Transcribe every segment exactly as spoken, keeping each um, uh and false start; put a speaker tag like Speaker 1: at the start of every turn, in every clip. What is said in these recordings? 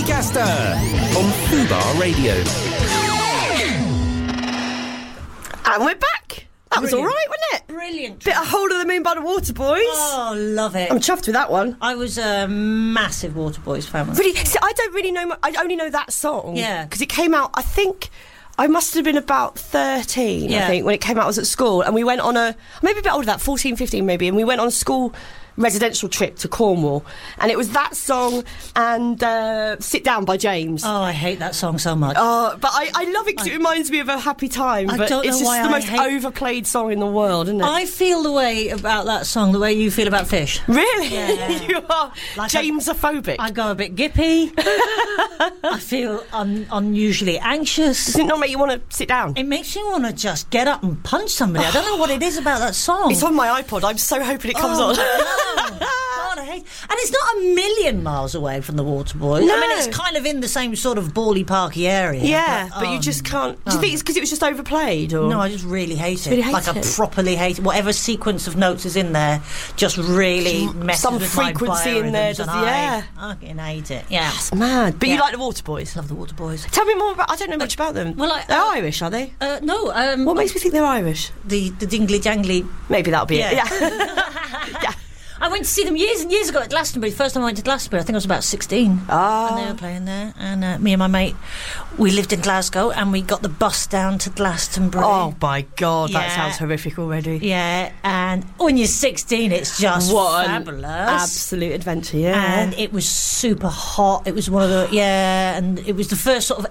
Speaker 1: Gaster on Fubar Radio.
Speaker 2: And we're back. That was all right, wasn't it?
Speaker 3: Brilliant.
Speaker 2: Bit of Hold of the Moon by the Waterboys.
Speaker 3: Oh, love it.
Speaker 2: I'm chuffed with that one.
Speaker 3: I was a massive Waterboys fan.
Speaker 2: Really? See, I don't really know. I only know that song.
Speaker 3: Yeah.
Speaker 2: Because it came out, I think... I must have been about thirteen,
Speaker 3: Yeah.
Speaker 2: I think, when it came out. I was at school, and we went on a... Maybe a bit older than that, fourteen, fifteen maybe, and we went on a school residential trip to Cornwall, and it was that song and uh, Sit Down by James.
Speaker 3: Oh, I hate that song so much.
Speaker 2: Oh, but I, I love it because it reminds me of a happy time.
Speaker 3: I
Speaker 2: but
Speaker 3: don't know
Speaker 2: it's just
Speaker 3: why
Speaker 2: the
Speaker 3: I
Speaker 2: most
Speaker 3: hate-
Speaker 2: overplayed song in the world, isn't it?
Speaker 3: I feel the way about that song the way you feel about Fish.
Speaker 2: Really?
Speaker 3: Yeah.
Speaker 2: You are
Speaker 3: Like
Speaker 2: James-ophobic.
Speaker 3: I go a bit gippy. I feel un- unusually anxious.
Speaker 2: Does it not make you want to sit down?
Speaker 3: It makes you want to just get up and punch somebody. I don't know what it is about that song.
Speaker 2: It's on my iPod. I'm so hoping it comes
Speaker 3: Oh,
Speaker 2: on.
Speaker 3: no. God, I hate. And it's not a million miles away from the Waterboys.
Speaker 2: No.
Speaker 3: I mean, it's kind of in the same sort of Bawley Parky area.
Speaker 2: Yeah, but,
Speaker 3: oh,
Speaker 2: you just can't... Do you
Speaker 3: oh.
Speaker 2: think it's because it was just overplayed? Or?
Speaker 3: No, I just really hate it.
Speaker 2: really hate
Speaker 3: like I
Speaker 2: it?
Speaker 3: properly hate it. Whatever sequence of notes is in there just really messes
Speaker 2: Some
Speaker 3: with
Speaker 2: frequency
Speaker 3: my
Speaker 2: in there
Speaker 3: biorhythms,
Speaker 2: does-
Speaker 3: and
Speaker 2: yeah.
Speaker 3: I fucking hate it. Yeah.
Speaker 2: It's mad. But you
Speaker 3: Yeah.
Speaker 2: like the Waterboys?
Speaker 3: Love the Waterboys.
Speaker 2: Tell me more about... I don't know much about them.
Speaker 3: well, I-
Speaker 2: they're
Speaker 3: uh,
Speaker 2: Irish, are they?
Speaker 3: Uh, no, um,
Speaker 2: What makes me think they're Irish?
Speaker 3: the, the dingly jangly.
Speaker 2: Maybe that'll be
Speaker 3: Yeah.
Speaker 2: it. Yeah. Yeah.
Speaker 3: I went to see them years and years ago at Glastonbury. The first time I went to Glastonbury, I think I was about sixteen.
Speaker 2: Ah.
Speaker 3: And they were playing there. And uh, me and my mate, we lived in Glasgow and we got the bus down to Glastonbury.
Speaker 2: Oh, my God. That
Speaker 3: Yeah.
Speaker 2: sounds horrific already.
Speaker 3: Yeah, and when you're sixteen, it's just
Speaker 2: What an
Speaker 3: fabulous.
Speaker 2: absolute adventure, yeah.
Speaker 3: And it was super hot. It was one of the, yeah, and it was the first sort of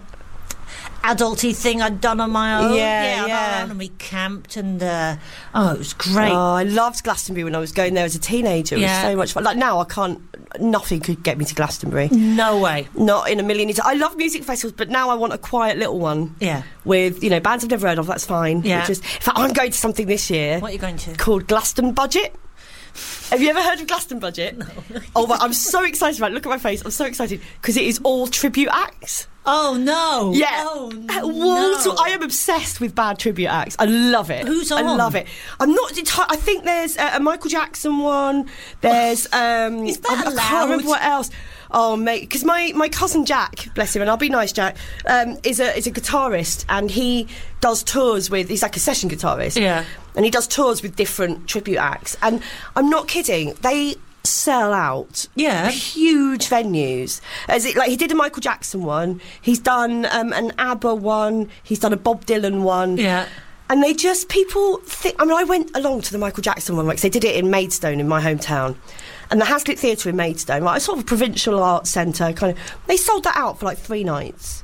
Speaker 3: adulty thing I'd done on my own.
Speaker 2: Yeah,
Speaker 3: on
Speaker 2: yeah.
Speaker 3: our own, and we camped, and uh, oh, it was great.
Speaker 2: Oh, I loved Glastonbury when I was going there as a teenager. It
Speaker 3: Yeah.
Speaker 2: was so much fun. Like now, I can't... Nothing could get me to Glastonbury.
Speaker 3: No way.
Speaker 2: Not in a million years. I love music festivals, but now I want a quiet little one.
Speaker 3: Yeah.
Speaker 2: With, you know, bands I've never heard of, that's fine.
Speaker 3: Yeah.
Speaker 2: Which is, in fact, I'm going to something this year
Speaker 3: What are you going to?
Speaker 2: called Glaston Budget. Have you ever heard of Glaston Budget? No. Oh, but I'm so excited about it. Look at my face. I'm so excited because it is all tribute acts.
Speaker 3: Oh no!
Speaker 2: Yeah.
Speaker 3: Oh
Speaker 2: Uh, wall to-
Speaker 3: no!
Speaker 2: I am obsessed with bad tribute acts. I love it.
Speaker 3: Who's
Speaker 2: I
Speaker 3: on?
Speaker 2: love it. I'm not. enti- I think there's a, a Michael Jackson one. There's. Um,
Speaker 3: Is that
Speaker 2: I, I
Speaker 3: allowed?
Speaker 2: can't remember what else. Oh mate, because my, my cousin Jack, bless him, and I'll be nice, Jack, um, is a is a guitarist, and he does tours with. He's like a session guitarist.
Speaker 3: Yeah.
Speaker 2: And he does tours with different tribute acts, and I'm not kidding. They sell out
Speaker 3: Yeah.
Speaker 2: huge venues. As it like he did a Michael Jackson one, he's done um, an ABBA one, he's done a Bob Dylan one.
Speaker 3: Yeah.
Speaker 2: And they just, people think, I mean, I went along to the Michael Jackson one, because they did it in Maidstone in my hometown. And the Hazlitt Theatre in Maidstone, like a sort of a provincial arts centre, kind of, they sold that out for like three nights.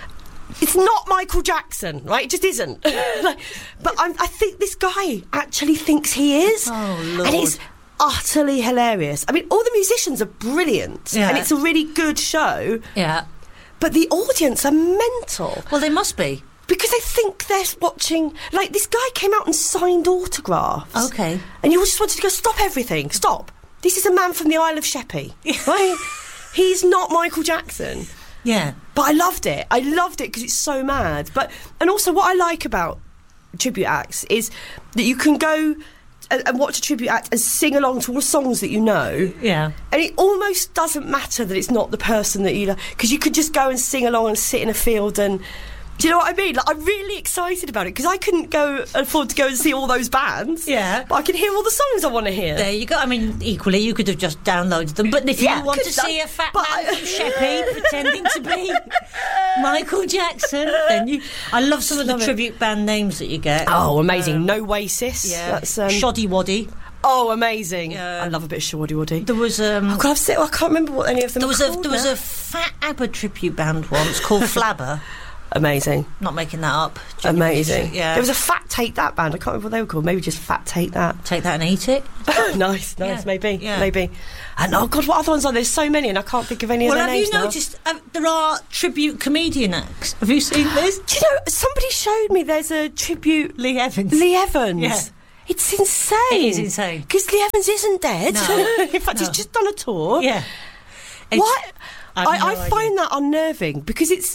Speaker 2: It's not Michael Jackson, right? It just isn't. Like, but I'm, I think this guy actually thinks he is.
Speaker 3: Oh, Lord.
Speaker 2: And it's utterly hilarious. I mean, all the musicians are brilliant.
Speaker 3: Yeah.
Speaker 2: And it's a really good show.
Speaker 3: Yeah.
Speaker 2: But the audience are mental.
Speaker 3: Well, they must be.
Speaker 2: Because they think they're watching... Like, this guy came out and signed autographs.
Speaker 3: Okay.
Speaker 2: And you all just wanted to go, stop everything, stop. This is a man from the Isle of Sheppey, right? He's not Michael Jackson.
Speaker 3: Yeah.
Speaker 2: But I loved it. I loved it because it's so mad. But and also what I like about tribute acts is that you can go and, and watch a tribute act and sing along to all the songs that you know.
Speaker 3: Yeah.
Speaker 2: And it almost doesn't matter that it's not the person that you know, because you could just go and sing along and sit in a field and... Do you know what I mean? Like, I'm really excited about it because I couldn't go afford to go and see all those bands.
Speaker 3: Yeah.
Speaker 2: But I can hear all the songs I want to hear.
Speaker 3: There you go. I mean, equally, you could have just downloaded them. But if
Speaker 2: Yeah,
Speaker 3: you want
Speaker 2: could
Speaker 3: to
Speaker 2: that-
Speaker 3: see a fat
Speaker 2: but
Speaker 3: man
Speaker 2: I-
Speaker 3: from Sheppey pretending to be Michael Jackson, then you... I love some of the
Speaker 2: Love it.
Speaker 3: tribute band names that you get.
Speaker 2: Oh, amazing.
Speaker 3: Um,
Speaker 2: No Oasis.
Speaker 3: Yeah.
Speaker 2: That's, um,
Speaker 3: Shoddy Waddy.
Speaker 2: Oh, amazing.
Speaker 3: Yeah.
Speaker 2: I love a bit of Shawdy Waddy.
Speaker 3: There was... Um,
Speaker 2: Oh, God, I've said, I can't remember what any of them
Speaker 3: there
Speaker 2: were
Speaker 3: was a
Speaker 2: called
Speaker 3: there was
Speaker 2: now.
Speaker 3: a fat ABBA tribute band once called Flabber.
Speaker 2: Amazing.
Speaker 3: Not making that up. Genuinely.
Speaker 2: Amazing.
Speaker 3: Yeah.
Speaker 2: There was a Fat Take That band. I can't remember what they were called. Maybe just Fat Take That.
Speaker 3: Take that and eat it.
Speaker 2: Nice, nice,
Speaker 3: Yeah.
Speaker 2: maybe,
Speaker 3: Yeah.
Speaker 2: maybe. And oh God, what other ones are there? There's so many, and I can't think of any
Speaker 3: Well,
Speaker 2: of their
Speaker 3: have
Speaker 2: names
Speaker 3: you
Speaker 2: now.
Speaker 3: noticed uh, there are tribute comedian acts? Have you seen this?
Speaker 2: Do you know? Somebody showed me there's a tribute
Speaker 3: Lee Evans.
Speaker 2: Lee Evans.
Speaker 3: Yeah.
Speaker 2: It's insane.
Speaker 3: It is insane.
Speaker 2: Because Lee Evans isn't dead.
Speaker 3: No.
Speaker 2: In fact, he's
Speaker 3: No.
Speaker 2: just done a tour.
Speaker 3: Yeah. It's-
Speaker 2: What?
Speaker 3: I've
Speaker 2: I,
Speaker 3: no
Speaker 2: I
Speaker 3: idea.
Speaker 2: find that unnerving because it's.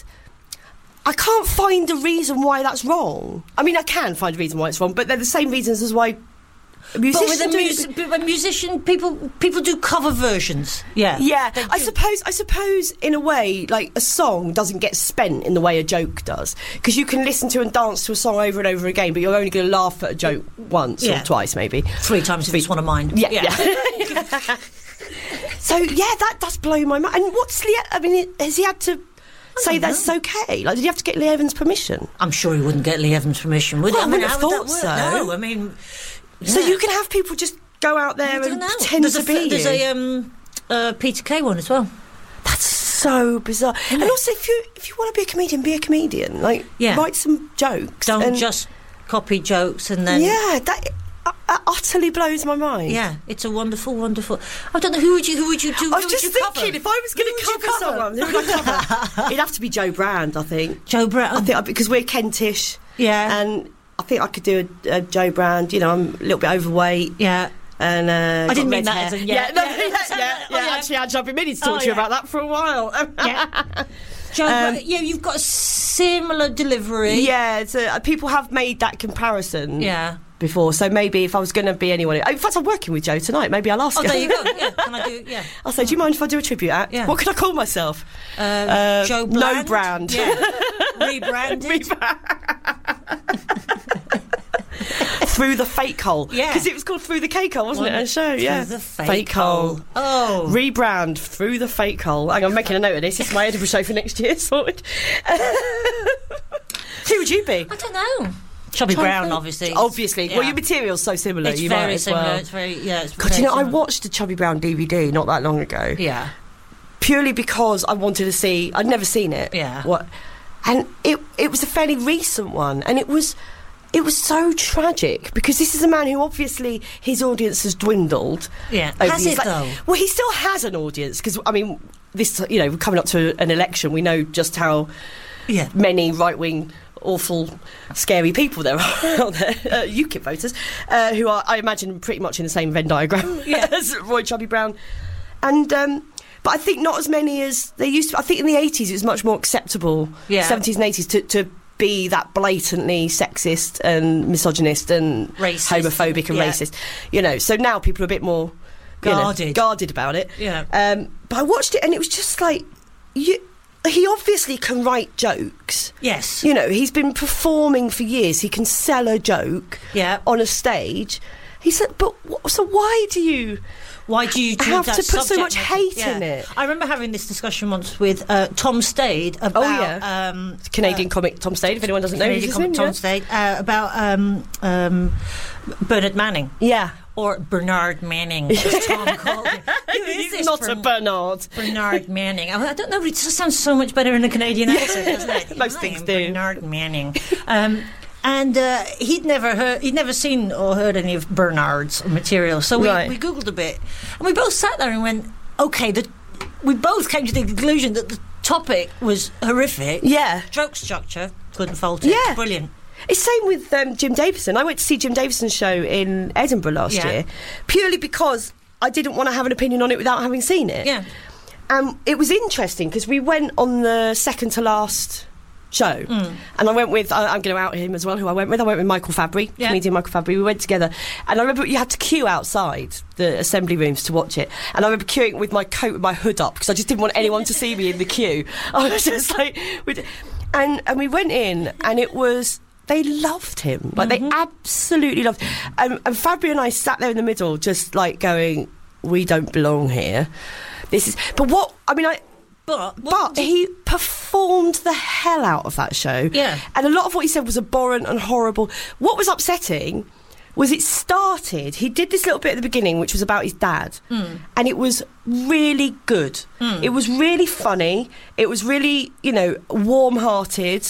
Speaker 2: I can't find a reason why that's wrong. I mean, I can find a reason why it's wrong, but they're the same reasons as why A musician
Speaker 3: but with a,
Speaker 2: doing
Speaker 3: mus-
Speaker 2: it-
Speaker 3: but a musician, people people do cover versions. Yeah,
Speaker 2: Yeah,
Speaker 3: They
Speaker 2: I
Speaker 3: do.
Speaker 2: suppose. I suppose, in a way, like a song doesn't get spent in the way a joke does, because you can listen to and dance to a song over and over again, but you're only going to laugh at a joke once
Speaker 3: Yeah.
Speaker 2: or twice, maybe.
Speaker 3: three times if it's one of mine.
Speaker 2: Yeah, yeah. So yeah, that does blow my mind. And what's Lee? I mean, has he had to say
Speaker 3: don't
Speaker 2: that's
Speaker 3: know.
Speaker 2: okay? Like, did he have to get Lee Evans' permission?
Speaker 3: I'm sure he wouldn't get Lee Evans' permission, would he?
Speaker 2: Well, I
Speaker 3: mean,
Speaker 2: wouldn't
Speaker 3: how
Speaker 2: have
Speaker 3: would that
Speaker 2: thought
Speaker 3: work?
Speaker 2: so.
Speaker 3: No, I mean,
Speaker 2: So
Speaker 3: yeah.
Speaker 2: you can have people just go out there
Speaker 3: I don't
Speaker 2: and
Speaker 3: know.
Speaker 2: pretend
Speaker 3: there's
Speaker 2: to
Speaker 3: a,
Speaker 2: be
Speaker 3: There's
Speaker 2: you.
Speaker 3: a um, uh, Peter Kay one as well.
Speaker 2: That's so bizarre. And also, if you if you want to be a comedian, be a comedian. Like,
Speaker 3: Yeah.
Speaker 2: write some jokes.
Speaker 3: Don't
Speaker 2: and,
Speaker 3: just copy jokes and then.
Speaker 2: Yeah, that, uh, uh, utterly blows my mind.
Speaker 3: Yeah, it's a wonderful, wonderful. I don't know who would you who would you do?
Speaker 2: I was
Speaker 3: who
Speaker 2: just
Speaker 3: would you
Speaker 2: thinking,
Speaker 3: cover?
Speaker 2: if I was going
Speaker 3: Who
Speaker 2: to
Speaker 3: would you
Speaker 2: cover someone, who would I cover? It'd have to be Joe Brand, I think.
Speaker 3: Joe Brown.
Speaker 2: I think because we're Kentish,
Speaker 3: Yeah.
Speaker 2: and I think I could do a, a Joe Brand. You know, I'm a little bit overweight,
Speaker 3: yeah.
Speaker 2: and uh,
Speaker 3: I didn't
Speaker 2: got
Speaker 3: mean
Speaker 2: red
Speaker 3: that
Speaker 2: hair.
Speaker 3: as a-
Speaker 2: yeah,
Speaker 3: yeah,
Speaker 2: no,
Speaker 3: yeah,
Speaker 2: yeah,
Speaker 3: that's-
Speaker 2: yeah, yeah,
Speaker 3: oh, yeah.
Speaker 2: Actually, I've been meaning to talk
Speaker 3: Oh,
Speaker 2: to you
Speaker 3: yeah.
Speaker 2: about that for a while.
Speaker 3: Yeah. Joe,
Speaker 2: Um,
Speaker 3: Bra- yeah, you've got a similar delivery.
Speaker 2: Yeah, it's a, people have made that comparison.
Speaker 3: Yeah.
Speaker 2: Before, so maybe if I was going to be anyone, in fact, I'm working with Joe tonight. Maybe I'll ask
Speaker 3: Oh,
Speaker 2: her.
Speaker 3: there you go. Yeah, can I do? Yeah.
Speaker 2: I'll say, do you mind if I do a tribute act?
Speaker 3: Yeah.
Speaker 2: What can I call myself?
Speaker 3: Uh,
Speaker 2: Uh,
Speaker 3: Joe
Speaker 2: no
Speaker 3: Bland.
Speaker 2: brand.
Speaker 3: Yeah. Rebranded.
Speaker 2: Through the fake hole.
Speaker 3: Yeah.
Speaker 2: Because it was called Through the Cake Hole, wasn't it? A show,
Speaker 3: Through
Speaker 2: yeah.
Speaker 3: the fake hole. Oh.
Speaker 2: Rebrand Through the Fake Hole. Hang on, I'm making a note of this. It's my Edinburgh show for next year, sorted. Who would you be?
Speaker 3: I don't know. Chubby
Speaker 2: Trying to
Speaker 3: Brown,
Speaker 2: think.
Speaker 3: obviously.
Speaker 2: Obviously.
Speaker 3: Yeah.
Speaker 2: Well, your material's so similar.
Speaker 3: It's
Speaker 2: you might
Speaker 3: very
Speaker 2: as
Speaker 3: similar.
Speaker 2: well.
Speaker 3: It's very, yeah. It's
Speaker 2: God,
Speaker 3: very
Speaker 2: you know, I
Speaker 3: similar.
Speaker 2: watched the Chubby Brown D V D not that long ago.
Speaker 3: Yeah.
Speaker 2: Purely because I wanted to see. I'd never seen it.
Speaker 3: Yeah.
Speaker 2: What? And it it was a fairly recent one, and it was it was so tragic because this is a man who obviously his audience has dwindled.
Speaker 3: Yeah.
Speaker 2: over
Speaker 3: Has
Speaker 2: the years.
Speaker 3: it, though?
Speaker 2: Well, he still has an audience because I memean, this you know, we're coming up to an election. We know just how
Speaker 3: Yeah.
Speaker 2: many right wing. Awful, scary people there are out there, uh, UKIP voters, uh, who are, I imagine, pretty much in the same Venn diagram
Speaker 3: Yeah.
Speaker 2: as Roy Chubby Brown. And, um, but I think not as many as they used to. I think in the eighties it was much more acceptable,
Speaker 3: Yeah.
Speaker 2: seventies and eighties, to, to be that blatantly sexist and misogynist and
Speaker 3: Racist.
Speaker 2: homophobic and
Speaker 3: Yeah.
Speaker 2: racist. You know, so now people are a bit more you know,
Speaker 3: Guarded.
Speaker 2: guarded about it.
Speaker 3: Yeah.
Speaker 2: Um, but I watched it and it was just like, you, he obviously can write jokes.
Speaker 3: Yes.
Speaker 2: You know, he's been performing for years. He can sell a joke
Speaker 3: Yeah.
Speaker 2: on a stage. He said, but wh- so why do you
Speaker 3: Why do you choose
Speaker 2: have
Speaker 3: that
Speaker 2: to put so
Speaker 3: subject
Speaker 2: much
Speaker 3: matter?
Speaker 2: hate
Speaker 3: Yeah.
Speaker 2: in it?
Speaker 3: I remember having this discussion once with uh, Tom Stade about
Speaker 2: Oh, yeah.
Speaker 3: um,
Speaker 2: Canadian comic Tom Stade, if anyone doesn't know who
Speaker 3: Canadian
Speaker 2: he's
Speaker 3: comic
Speaker 2: in,
Speaker 3: Tom
Speaker 2: yeah.
Speaker 3: Stade uh, about um, um, Bernard Manning.
Speaker 2: Yeah.
Speaker 3: Or Bernard Manning, as Tom called him. Who is
Speaker 2: He's
Speaker 3: this
Speaker 2: not a
Speaker 3: Bern-
Speaker 2: Bernard.
Speaker 3: Bernard Manning. I, I don't know, but it just sounds so much better in a Canadian accent, doesn't it?
Speaker 2: Most
Speaker 3: Hi,
Speaker 2: things
Speaker 3: I'm
Speaker 2: do.
Speaker 3: Bernard Manning. Um, and uh, he'd never heard, he'd never seen or heard any of Bernard's material. So we,
Speaker 2: Right.
Speaker 3: we Googled a bit. And we both sat there and went, okay, the, we both came to the conclusion that the topic was horrific.
Speaker 2: Yeah.
Speaker 3: Joke structure, couldn't fault it.
Speaker 2: Yeah.
Speaker 3: Brilliant.
Speaker 2: It's same with um, Jim Davison. I went to see Jim Davison's show in Edinburgh last
Speaker 3: Yeah.
Speaker 2: year purely because I didn't want to have an opinion on it without having seen it.
Speaker 3: Yeah.
Speaker 2: And it was interesting because we went on the second to last show,
Speaker 3: Mm.
Speaker 2: and I went with I, I'm going to out him as well. Who I went with? I went with Michael Fabry,
Speaker 3: Yeah.
Speaker 2: comedian Michael Fabry. We went together, and I remember you had to queue outside the assembly rooms to watch it. And I remember queuing with my coat with my hood up because I just didn't want anyone to see me in the queue. I was just like, we'd- and and we went in, and it was. They loved him. Like,
Speaker 3: Mm-hmm.
Speaker 2: they absolutely loved him. Um, and Fabry and I sat there in the middle, just like going, we don't belong here. This is. But what. I mean, I.
Speaker 3: But, what
Speaker 2: But he performed the hell out of that show.
Speaker 3: Yeah.
Speaker 2: And a lot of what he said was abhorrent and horrible. What was upsetting was it started, he did this little bit at the beginning, which was about his dad.
Speaker 3: Mm.
Speaker 2: And it was really good.
Speaker 3: Mm.
Speaker 2: It was really funny. It was really, you know, warm-hearted.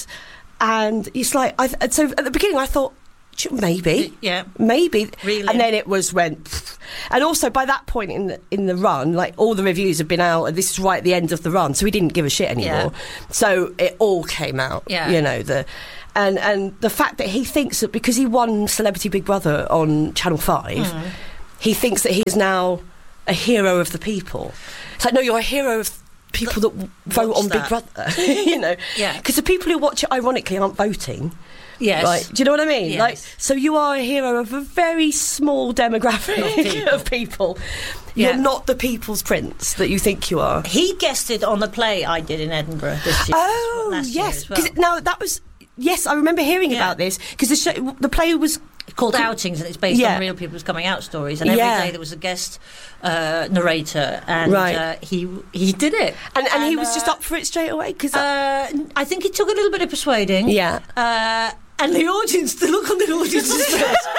Speaker 2: And it's like, I th- so at the beginning I thought, "Ch- maybe.
Speaker 3: Yeah.
Speaker 2: Maybe.
Speaker 3: Really?
Speaker 2: And then it was went. pfft. And also by that point in the, in the run, like all the reviews have been out, and this is right at the end of the run, so he didn't give a shit anymore. So it all came out.
Speaker 3: Yeah.
Speaker 2: You know, the and and the fact that he thinks that because he won Celebrity Big Brother on Channel Five, he thinks that he is now a hero of the people. It's like, no, you're a hero of people that w- vote
Speaker 3: watch
Speaker 2: on Big
Speaker 3: that.
Speaker 2: Brother, you know.
Speaker 3: Yeah.
Speaker 2: Because the people who watch it, ironically, aren't voting.
Speaker 3: Yes.
Speaker 2: Right. Do you know what I mean?
Speaker 3: Yes.
Speaker 2: Like, so you are a hero of a very small demographic
Speaker 3: Of people.
Speaker 2: of people.
Speaker 3: Yeah.
Speaker 2: You're not the people's prince that you think you are.
Speaker 3: He guested on the play I did in Edinburgh this year.
Speaker 2: Oh,
Speaker 3: last year
Speaker 2: yes.
Speaker 3: as well.
Speaker 2: Because now that was yes, I remember hearing
Speaker 3: Yeah.
Speaker 2: about this because the show, the play was
Speaker 3: It's called Outings, and it's based
Speaker 2: Yeah.
Speaker 3: on real people's coming out stories. And every
Speaker 2: Yeah.
Speaker 3: day there was a guest uh, narrator, and
Speaker 2: Right.
Speaker 3: uh, he he did it.
Speaker 2: and, and he was
Speaker 3: uh,
Speaker 2: just up for it straight away because
Speaker 3: Uh, I think it took a little bit of persuading.
Speaker 2: yeah.
Speaker 3: Uh, and the audience, the look on the audience's face.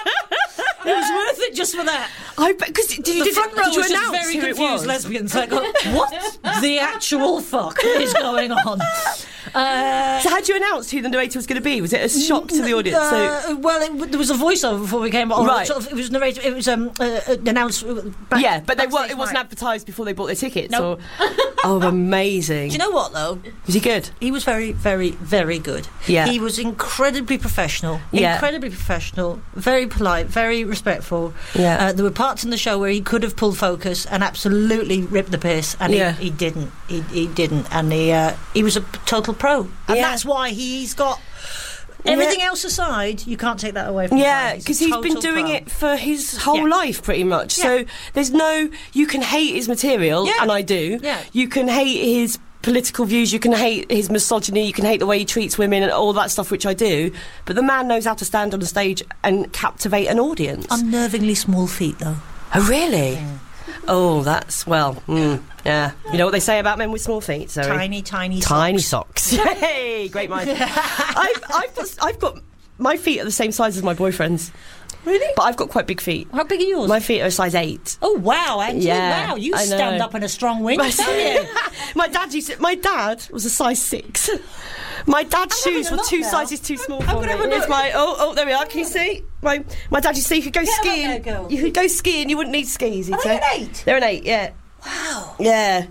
Speaker 3: It was worth it just for that.
Speaker 2: I because did you
Speaker 3: The
Speaker 2: did,
Speaker 3: front row
Speaker 2: did you
Speaker 3: was just
Speaker 2: announce
Speaker 3: very
Speaker 2: who it
Speaker 3: confused
Speaker 2: was?
Speaker 3: lesbians. Like, what the actual fuck is going on? Uh,
Speaker 2: So had you announced who the narrator was going to be? Was it a shock to the audience? so
Speaker 3: Uh, well, it, there was a voiceover before we came on.
Speaker 2: Right.
Speaker 3: Sort of, it was narrated. It was um, uh, uh, announced. Back,
Speaker 2: yeah, but they were,
Speaker 3: backstage
Speaker 2: it wasn't
Speaker 3: night.
Speaker 2: advertised before they bought their tickets.
Speaker 3: Nope.
Speaker 2: Or, oh, amazing!
Speaker 3: Do you know what though?
Speaker 2: Was he good?
Speaker 3: He was very, very, very good.
Speaker 2: Yeah.
Speaker 3: He was incredibly professional.
Speaker 2: Yeah.
Speaker 3: Incredibly professional. Very polite. Very respectful.
Speaker 2: Yeah.
Speaker 3: Uh, there were parts in the show where he could have pulled focus and absolutely ripped the piss, and
Speaker 2: Yeah.
Speaker 3: he, he didn't. He, he didn't, and he uh, he was a total pro, and
Speaker 2: Yeah.
Speaker 3: that's why he's got. Everything else aside, you can't take that away from
Speaker 2: Yeah,
Speaker 3: him.
Speaker 2: because he's been
Speaker 3: total
Speaker 2: doing
Speaker 3: pro.
Speaker 2: it for his whole
Speaker 3: Yeah.
Speaker 2: life, pretty much.
Speaker 3: Yeah.
Speaker 2: So there's no, you can hate his material,
Speaker 3: Yeah.
Speaker 2: and I do.
Speaker 3: Yeah.
Speaker 2: You can hate his political views, you can hate his misogyny, you can hate the way he treats women and all that stuff, which I do. But the man knows how to stand on a stage and captivate an audience.
Speaker 3: Unnervingly small feet, though.
Speaker 2: oh, really? Oh, that's, well, mm, yeah. You know what they say about men with small feet, Zoe?
Speaker 3: Tiny, tiny,
Speaker 2: Tiny
Speaker 3: socks.
Speaker 2: socks. Hey, great mind. I've, I've, got, I've got, my feet are the same size as my boyfriend's.
Speaker 3: Really?
Speaker 2: But I've got quite big feet.
Speaker 3: How big are yours?
Speaker 2: My feet are a size eight.
Speaker 3: Oh wow, Angie!
Speaker 2: Yeah,
Speaker 3: Wow, you
Speaker 2: I
Speaker 3: stand
Speaker 2: know.
Speaker 3: up in a strong wind,
Speaker 2: My,
Speaker 3: don't you?
Speaker 2: my dad used to, my dad was a size six. My dad's
Speaker 3: I'm
Speaker 2: shoes
Speaker 3: having a
Speaker 2: were
Speaker 3: look
Speaker 2: two
Speaker 3: now.
Speaker 2: sizes too small
Speaker 3: I'm
Speaker 2: for
Speaker 3: gonna
Speaker 2: me.
Speaker 3: have a
Speaker 2: Here's
Speaker 3: look.
Speaker 2: my oh oh there we are. Can you see? My my dad used to say you could go
Speaker 3: Get up
Speaker 2: skiing.
Speaker 3: there, girl.
Speaker 2: You could go skiing. You wouldn't need skis. He'd
Speaker 3: Are
Speaker 2: say.
Speaker 3: they an eight?
Speaker 2: They're an eight. Yeah.
Speaker 3: Wow.
Speaker 2: Yeah.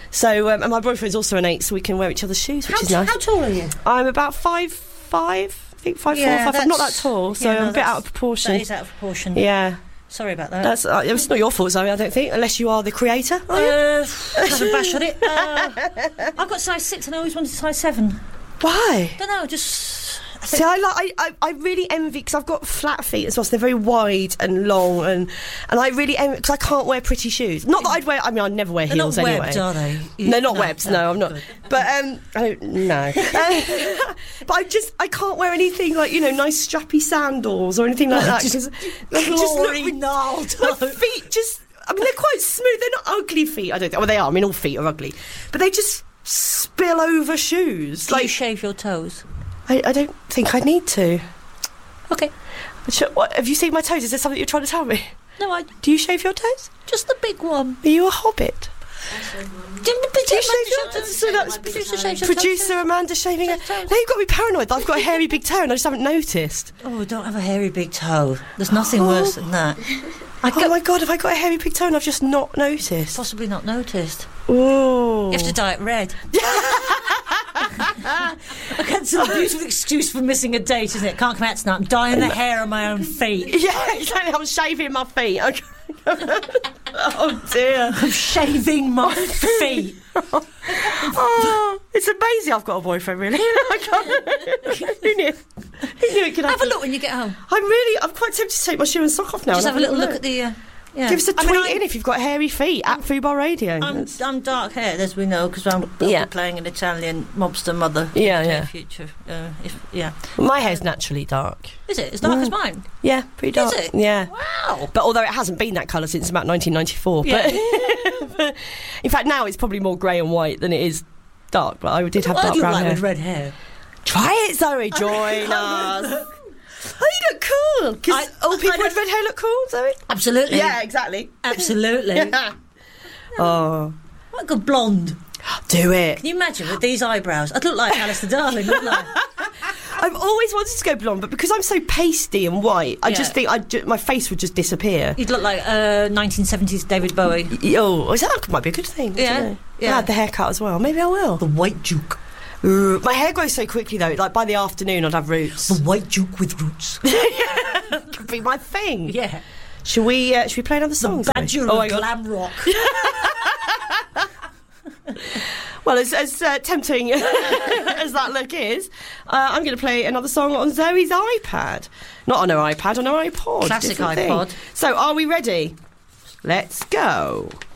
Speaker 2: So um, and my boyfriend's also an eight, so we can wear each other's shoes, which
Speaker 3: How,
Speaker 2: is
Speaker 3: t-
Speaker 2: nice.
Speaker 3: how tall are you?
Speaker 2: I'm about five five. I think five
Speaker 3: Yeah,
Speaker 2: four, five. I'm not that
Speaker 3: that's-
Speaker 2: tall, so
Speaker 3: yeah, no,
Speaker 2: I'm a bit
Speaker 3: that's-
Speaker 2: out of proportion.
Speaker 3: That is out of proportion.
Speaker 2: Yeah.
Speaker 3: Sorry about that.
Speaker 2: That's uh, it's not your fault, Zoe. I don't think, unless you are the creator. Are you?
Speaker 3: uh, have a bash at it. Uh, I've got size six, and I always wanted size seven.
Speaker 2: Why?
Speaker 3: Don't know, just. I think
Speaker 2: See, I like I, I, I really envy because I've got flat feet as well, so they're very wide and long, and and I really envy because I can't wear pretty shoes. Not that I'd wear. I mean, I'd never wear
Speaker 3: they're
Speaker 2: heels
Speaker 3: not
Speaker 2: anyway.
Speaker 3: webbed, are they? You-
Speaker 2: No, not webbed. No, I'm not.
Speaker 3: good.
Speaker 2: But um, I don't. No. Uh, but I just I can't wear anything like you know nice strappy sandals or anything like that because they just look
Speaker 3: Glory
Speaker 2: rid-
Speaker 3: Naldo.
Speaker 2: my feet just. I mean, they're quite smooth. They're not ugly feet. I don't think. Well, they are. I mean, all feet are ugly, but they just spill over shoes.
Speaker 3: Do you
Speaker 2: like
Speaker 3: shave your toes?
Speaker 2: I, I don't think I need to.
Speaker 3: Okay.
Speaker 2: Sh- what, have you seen my toes? Is there something you're trying to tell me?
Speaker 3: No, I
Speaker 2: Do you shave your toes?
Speaker 3: just the big one.
Speaker 2: Are you a hobbit?
Speaker 3: Do you
Speaker 2: shave your toes? So that's
Speaker 3: Producer shaves your
Speaker 2: Producer
Speaker 3: toes.
Speaker 2: Amanda shaving her.
Speaker 3: Shave toes.
Speaker 2: Now you've got to be paranoid that I've got a hairy big toe and I just haven't noticed.
Speaker 3: Oh, don't have a hairy big toe. There's nothing worse than that. I
Speaker 2: Oh
Speaker 3: could
Speaker 2: my god, have I got a hairy big toe and I've just not noticed?
Speaker 3: possibly not noticed.
Speaker 2: Ooh.
Speaker 3: You have to dye it red. Look, that's a beautiful excuse for missing a date, isn't it? Can't come out tonight. I'm dyeing the hair on my own feet.
Speaker 2: Yeah, exactly. I'm shaving my feet. Okay. Oh dear.
Speaker 3: I'm shaving my feet.
Speaker 2: Oh, it's amazing I've got a boyfriend, really. I can't- Who knew? Who knew it could
Speaker 3: Have
Speaker 2: happen?
Speaker 3: a look when you get home.
Speaker 2: I'm really, I'm quite tempted to take my shoe and sock off now.
Speaker 3: Just
Speaker 2: and
Speaker 3: have a little look at the. Uh, yeah.
Speaker 2: Give us a
Speaker 3: I
Speaker 2: tweet
Speaker 3: mean, I'm-
Speaker 2: in if you've got hairy feet at Fubar Radio.
Speaker 3: I'm,
Speaker 2: That's-
Speaker 3: I'm dark haired, as we know, because I'm I'll
Speaker 2: Yeah.
Speaker 3: be playing an Italian mobster mother.
Speaker 2: Yeah,
Speaker 3: in the
Speaker 2: yeah.
Speaker 3: Future, uh, if, yeah.
Speaker 2: My hair's naturally dark.
Speaker 3: Is it as dark
Speaker 2: Mm.
Speaker 3: as mine?
Speaker 2: Yeah, pretty dark.
Speaker 3: Is it?
Speaker 2: Yeah.
Speaker 3: Wow.
Speaker 2: But although it hasn't been that colour since about nineteen ninety-four.
Speaker 3: Yeah.
Speaker 2: But in fact, now it's probably more grey and white than it is dark. But I did have
Speaker 3: What
Speaker 2: dark
Speaker 3: do you
Speaker 2: brown
Speaker 3: like
Speaker 2: hair.
Speaker 3: with red hair?
Speaker 2: Try it, Zoe. Join us. Oh, you look cool. Because
Speaker 3: I-
Speaker 2: all people
Speaker 3: I
Speaker 2: with red hair look cool, Zoe.
Speaker 3: Absolutely.
Speaker 2: Yeah, exactly.
Speaker 3: Absolutely.
Speaker 2: Yeah. Oh,
Speaker 3: What a good blonde.
Speaker 2: do it.
Speaker 3: Can you imagine with these eyebrows? I'd look like Alistair Darling, wouldn't I?
Speaker 2: I've always wanted to go blonde, but because I'm so pasty and white, I
Speaker 3: Yeah.
Speaker 2: just think I'd ju- my face would just disappear.
Speaker 3: You'd look like uh, nineteen seventies David Bowie.
Speaker 2: Y- Oh, is that that might be a good thing? I
Speaker 3: Yeah,
Speaker 2: don't know.
Speaker 3: yeah.
Speaker 2: I had the haircut as well. Maybe I will.
Speaker 3: The White Duke.
Speaker 2: Ooh, my hair grows so quickly though. Like by the afternoon, I'd have roots.
Speaker 3: The White Duke with roots.
Speaker 2: Could be my thing.
Speaker 3: Yeah.
Speaker 2: Should we? Uh, should we play another song? Zoe?
Speaker 3: Badger
Speaker 2: Oh
Speaker 3: of
Speaker 2: my god!
Speaker 3: glam rock.
Speaker 2: Well, as, as uh, tempting as that look is, uh, I'm going to play another song on Zoe's iPad. Not on her iPad, on her iPod.
Speaker 3: Classic
Speaker 2: different
Speaker 3: iPod.
Speaker 2: thing. So, are we ready? Let's go.